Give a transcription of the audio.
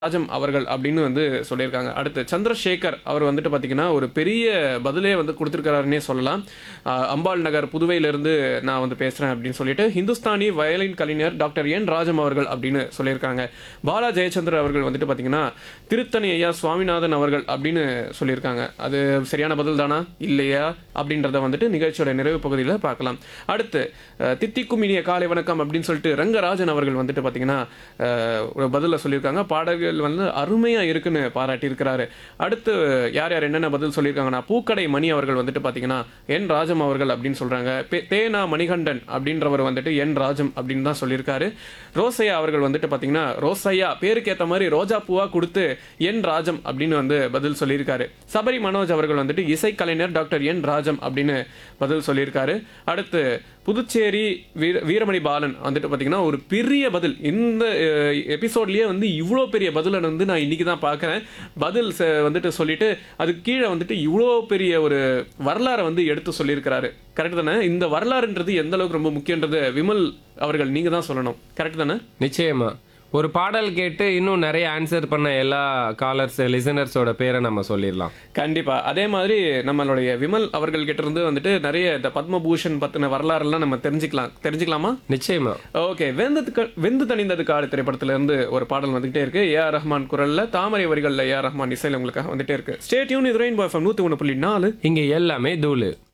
ராஜம் அவர்கள் அப்படின்னு வந்து சொல்லியிருக்காங்க. அடுத்து சந்திரசேகர் அவர் வந்துட்டு பார்த்தீங்கன்னா, ஒரு பெரிய பதிலே வந்து குடுத்திருக்கிறாருன்னே சொல்லலாம். அம்பாள் நகர் புதுவையிலிருந்து நான் வந்து பேசுறேன் அப்படின்னு சொல்லிட்டு, ஹிந்துஸ்தானி வயலின் கலைஞர் டாக்டர் என் ராஜம் அவர்கள் அப்படின்னு சொல்லியிருக்காங்க. பாலா ஜெயச்சந்திரன் அவர்கள் வந்துட்டு பார்த்தீங்கன்னா, திருத்தணி ஐயா சுவாமிநாதன் அவர்கள் அப்படின்னு சொல்லியிருக்காங்க. அது சரியான பதில் தானா? இல்லையா? அப்படின்றத வந்துட்டு நிகழ்ச்சியோட நிறைவு பகுதியில பார்க்கலாம். அடுத்து தித்திக்கும் இனிய காலை வணக்கம் அப்படின்னு சொல்லிட்டு ரங்கராஜன் அவர்கள் வந்துட்டு பார்த்தீங்கன்னா, ஒரு பதில சொல்லியிருக்காங்க. பாடல்கள் வந்து அருமையா இருக்குன்னு பாராட்டியிருக்கிறாரு. அடுத்து யார் யார் என்னென்ன பதில் சொல்லியிருக்காங்கன்னா, பூக்கடை மணி அவர்கள் வந்துட்டு பார்த்தீங்கன்னா, என் ராஜம் அவர்கள் அப்படின்னு சொல்றாங்க. தேனா மணிகண்டன் அப்படின்றவர் வந்துட்டு என் ராஜம் அப்படின்னு தான் சொல்லியிருக்காரு. ரோசையா அவர்கள் வந்துட்டு பார்த்தீங்கன்னா, ரோசையா பேருக்கு ஏற்ற மாதிரி ரோஜா பூவா கொடுத்து என் ராஜம் அப்படின்னு வந்து பதில் சொல்லியிருக்காரு. சபரி மனோஜ் அவர்கள் வந்துட்டு இசைக்கலைஞர் டாக்டர் என் ராஜம் அப்படின்னு பதில் சொல்லியிருக்காரு. அடுத்து புதுச்சேரி வீரமணி பாலன் வந்துட்டு பார்த்தீங்கன்னா, ஒரு பெரிய பதில் இந்த எபிசோட்லயே வந்து இவ்வளோ பெரிய பதிலை வந்து நான் இன்னைக்கு தான் பார்க்குறேன். பதில் வந்துட்டு சொல்லிட்டு அதுக்கு கீழே வந்துட்டு இவ்வளோ பெரிய ஒரு வரலாறை வந்து எடுத்து சொல்லியிருக்கிறாரு. கரெக்ட் தானே? இந்த வரலாறுன்றது எந்த அளவுக்கு ரொம்ப முக்கியன்றது விமல் அவர்கள் நீங்க தான் சொல்லணும். கரெக்ட் தானே? நிச்சயமா. ஒரு பாடல் கேட்டு இன்னும் நிறைய ஆன்சர் பண்ண எல்லா காலர்ஸ் லிசனர்ஸோட பேரை நம்ம சொல்லிடலாம். கண்டிப்பா. அதே மாதிரி நம்மளுடைய விமல் அவர்கள் கிட்ட இருந்து வந்துட்டு நிறைய இந்த பத்மபூஷன் பத்தின வரலாறுலாம் நம்ம தெரிஞ்சுக்கலாமா? நிச்சயமா. ஓகே. வெந்து தணிந்தது காடு திரைப்படத்துல இருந்து ஒரு பாடல் வந்துகிட்டே இருக்கு. ஏஆர் ரஹ்மான் குரல்ல, தாமரை வரிகள்ல ஏஆர் ரஹ்மான் இசையில உங்களுக்காக வந்துட்டே இருக்கு. Stay tune. இது ரெயின்போ எஃப்எம் 101.4. இங்க எல்லாமே தூளு.